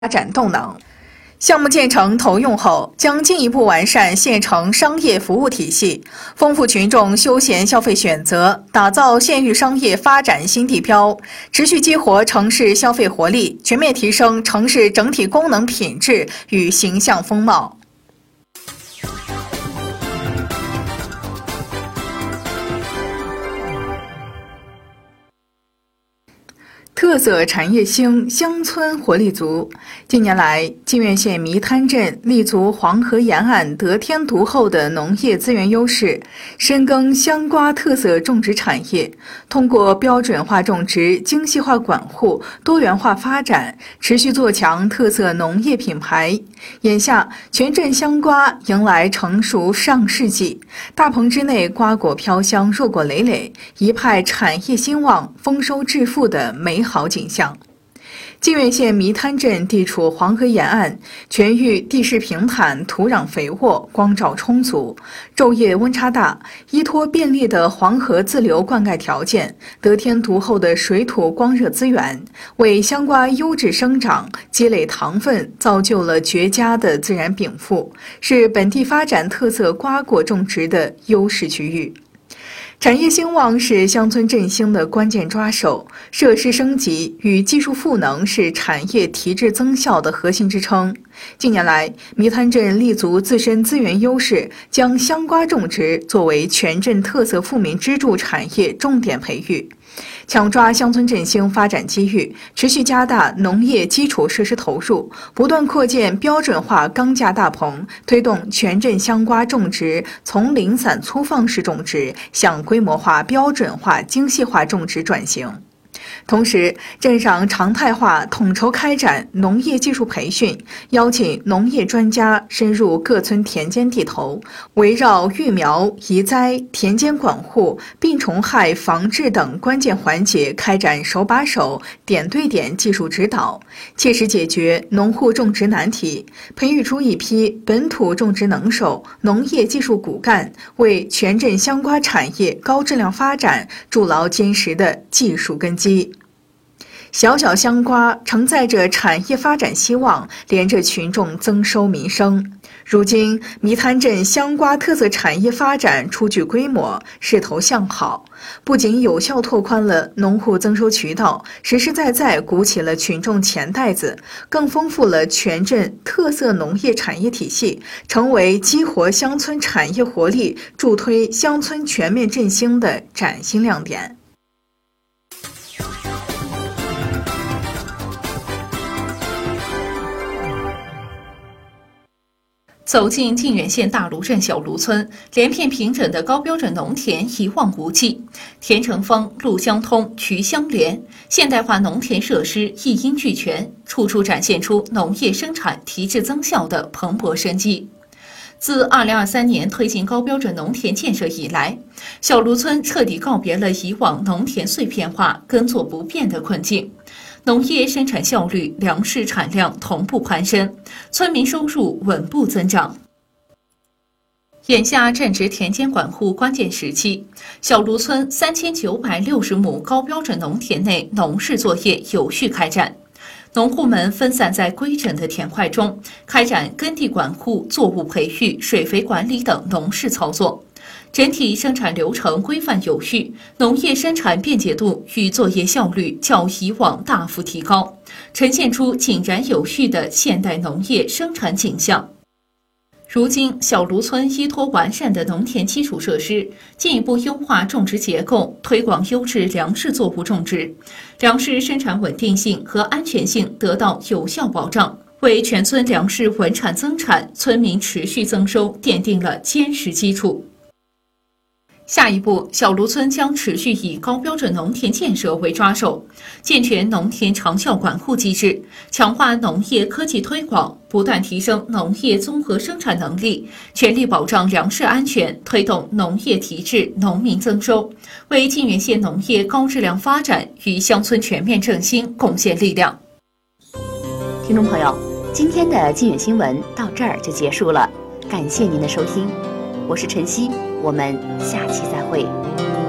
发展动能。项目建成投用后，将进一步完善县城商业服务体系，丰富群众休闲消费选择，打造县域商业发展新地标，持续激活城市消费活力，全面提升城市整体功能品质与形象风貌。特色产业兴，乡村活力足。近年来，靖远县弥滩镇立足黄河沿岸得天独厚的农业资源优势，深耕香瓜特色种植产业，通过标准化种植、精细化管护、多元化发展，持续做强特色农业品牌。眼下，全镇香瓜迎来成熟上市季，大棚之内瓜果飘香，硕果累累，一派产业兴旺、丰收致富的美好景象。靖远县弥滩镇地处黄河沿岸，全域地势平坦，土壤肥沃，光照充足，昼夜温差大，依托便利的黄河自流灌溉条件，得天独厚的水土光热资源，为香瓜优质生长积累糖分，造就了绝佳的自然禀赋，是本地发展特色瓜果种植的优势区域。产业兴旺是乡村振兴的关键抓手，设施升级与技术赋能是产业提质增效的核心支撑。近年来，弥滩镇立足自身资源优势，将香瓜种植作为全镇特色富民支柱产业重点培育，抢抓乡村振兴发展机遇，持续加大农业基础设施投入，不断扩建标准化钢架大棚，推动全镇香瓜种植从零散粗放式种植向规模化、标准化、精细化种植转型。同时，镇上常态化统筹开展农业技术培训，邀请农业专家深入各村田间地头，围绕育苗、移栽、田间管护、病虫害防治等关键环节开展手把手、点对点技术指导，切实解决农户种植难题，培育出一批本土种植能手、农业技术骨干，为全镇香瓜产业高质量发展筑牢坚实的技术根基。小小香瓜承载着产业发展希望，连着群众增收民生。如今，弥滩镇香瓜特色产业发展初具规模，势头向好，不仅有效拓宽了农户增收渠道，实实在在鼓起了群众钱袋子，更丰富了全镇特色农业产业体系，成为激活乡村产业活力、助推乡村全面振兴的崭新亮点。 走进靖远县大芦镇小芦村，连片平整的高标准农田一望无际，田成丰，路相通，渠相连，现代化农田设施一应俱全，处处展现出农业生产提质增效的蓬勃生机。自2023年推进高标准农田建设以来，小芦村彻底告别了以往农田碎片化、耕作不便的困境。农业生产效率、粮食产量同步攀升，村民收入稳步增长。眼下正值田间管护关键时期，小芦村3960亩高标准农田内农事作业有序开展。农户们分散在规整的田块中，开展耕地管护、作物培育、水肥管理等农事操作。整体生产流程规范有序，农业生产便捷度与作业效率较以往大幅提高，呈现出井然有序的现代农业生产景象。如今，小芦村依托完善的农田基础设施，进一步优化种植结构，推广优质粮食作物种植，粮食生产稳定性和安全性得到有效保障，为全村粮食稳产增产、村民持续增收奠定了坚实基础。下一步，小芦村将持续以高标准农田建设为抓手，健全农田长效管护机制，强化农业科技推广，不断提升农业综合生产能力，全力保障粮食安全，推动农业提质、农民增收，为靖远县农业高质量发展与乡村全面振兴贡献力量。 听众朋友，今天的靖远新闻到这儿就结束了，感谢您的收听。我是晨曦，我们下期再会。